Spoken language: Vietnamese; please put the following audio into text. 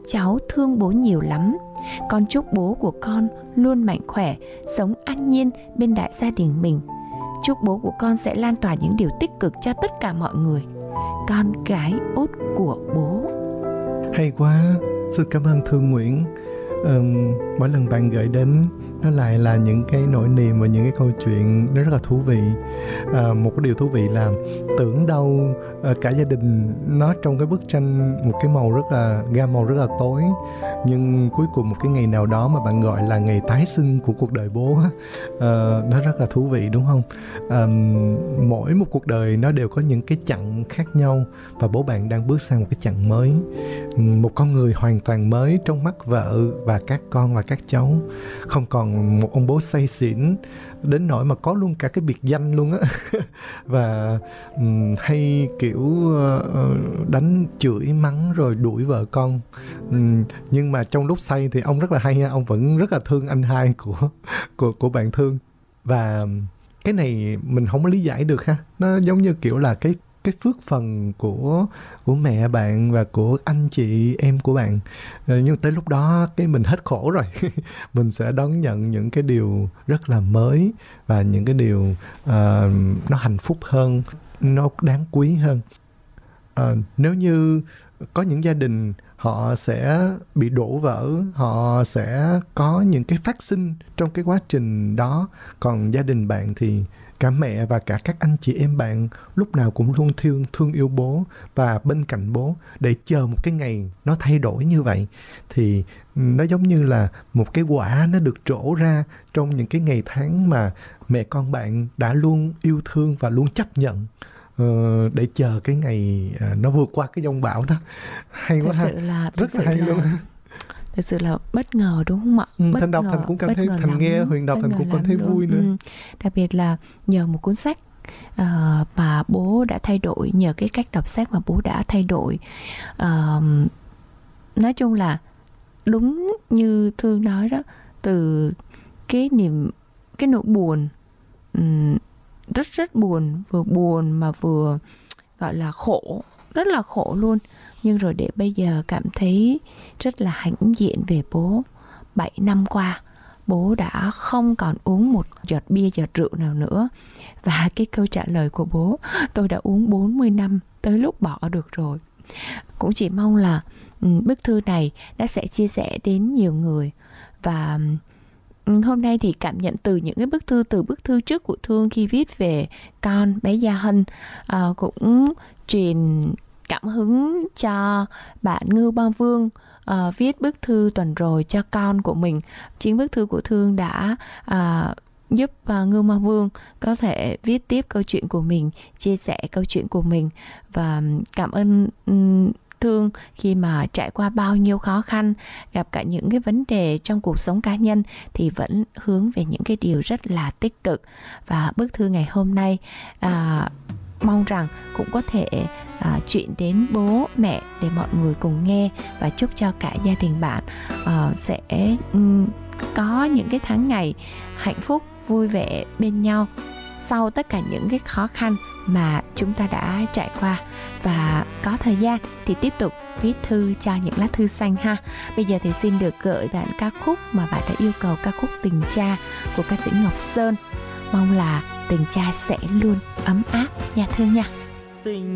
cháu thương bố nhiều lắm. Con chúc bố của con luôn mạnh khỏe, sống an nhiên bên đại gia đình mình. Chúc bố của con sẽ lan tỏa những điều tích cực cho tất cả mọi người. Con gái út của bố. Hay quá, xin cảm ơn Thương Nguyễn. Mỗi lần bạn gửi đến nó lại là những cái nỗi niềm và những cái câu chuyện nó rất là thú vị. Một cái điều thú vị là tưởng đâu cả gia đình nó trong cái bức tranh một cái màu rất là gam màu rất là tối, nhưng cuối cùng một cái ngày nào đó mà bạn gọi là ngày tái sinh của cuộc đời bố, nó rất là thú vị, đúng không? Mỗi một cuộc đời nó đều có những cái chặng khác nhau, và bố bạn đang bước sang một cái chặng mới, một con người hoàn toàn mới trong mắt vợ và các con và các cháu. Không còn một ông bố say xỉn đến nỗi mà có luôn cả cái biệt danh luôn á và hay kiểu đánh chửi mắng rồi đuổi vợ con. Nhưng mà trong lúc say thì ông rất là hay nha, ông vẫn rất là thương anh hai của bạn Thương. Và cái này mình không có lý giải được ha, nó giống như kiểu là cái phước phần của mẹ bạn và của anh chị em của bạn. Nhưng tới lúc đó cái mình hết khổ rồi mình sẽ đón nhận những cái điều rất là mới và những cái điều nó hạnh phúc hơn, nó đáng quý hơn. Nếu như có những gia đình họ sẽ bị đổ vỡ, họ sẽ có những cái phát sinh trong cái quá trình đó, còn gia đình bạn thì cả mẹ và cả các anh chị em bạn lúc nào cũng luôn thương yêu bố và bên cạnh bố để chờ một cái ngày nó thay đổi như vậy. Thì nó giống như là một cái quả nó được trổ ra trong những cái ngày tháng mà mẹ con bạn đã luôn yêu thương và luôn chấp nhận để chờ cái ngày nó vượt qua cái giông bão đó. Hay quá ha. Rất là hay luôn. Thực sự là bất ngờ, đúng không ạ? Thành đọc Thành cũng cảm thấy, Thành nghe Huyền đọc Thành cũng cảm thấy vui nữa. Đặc biệt là nhờ một cuốn sách mà bố đã thay đổi, nhờ cái cách đọc sách mà bố đã thay đổi. Nói chung là đúng như Thương nói đó, từ cái nỗi buồn, rất buồn mà vừa gọi là khổ, rất là khổ luôn. Nhưng rồi để bây giờ cảm thấy rất là hãnh diện về bố. 7 năm qua, bố đã không còn uống một giọt bia, giọt rượu nào nữa. Và cái câu trả lời của bố: tôi đã uống 40 năm, tới lúc bỏ được rồi. Cũng chỉ mong là bức thư này đã sẽ chia sẻ đến nhiều người. Và hôm nay thì cảm nhận từ những cái từ bức thư trước của Thương khi viết về con bé Gia Hân, cũng truyền cảm hứng cho bạn Ngưu Ba Vương viết bức thư tuần rồi cho con của mình. Chính bức thư của Thương đã giúp Ngưu Ma Vương có thể viết tiếp câu chuyện của mình, chia sẻ câu chuyện của mình. Và cảm ơn Thương khi mà trải qua bao nhiêu khó khăn, gặp cả những cái vấn đề trong cuộc sống cá nhân thì vẫn hướng về những cái điều rất là tích cực. Và bức thư ngày hôm nay mong rằng cũng có thể chuyện đến bố mẹ để mọi người cùng nghe, và chúc cho cả gia đình bạn sẽ có những cái tháng ngày hạnh phúc, vui vẻ bên nhau sau tất cả những cái khó khăn mà chúng ta đã trải qua. Và có thời gian thì tiếp tục viết thư cho những lá thư xanh ha. Bây giờ thì xin được gửi bạn ca khúc mà bạn đã yêu cầu, ca khúc Tình Cha của ca sĩ Ngọc Sơn. Mong là tình cha sẽ luôn ấm áp nha Thương nha. Tình